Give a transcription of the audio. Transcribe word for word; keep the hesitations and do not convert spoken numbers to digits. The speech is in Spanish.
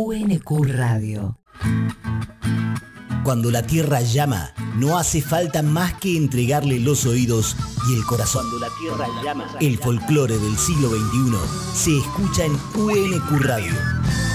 U N Q Radio. Cuando la tierra llama, no hace falta más que entregarle los oídos y el corazón. Cuando la tierra llama, el folclore del siglo veintiuno se escucha en U N Q Radio.